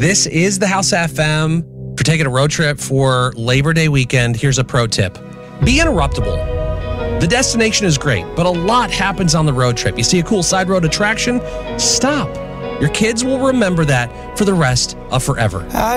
This is the House FM. If you're taking a road trip for Labor Day weekend, here's a pro tip. Be interruptible. The destination is great, but a lot happens on the road trip. You see a cool side road attraction? Stop. Your kids will remember that for the rest of forever.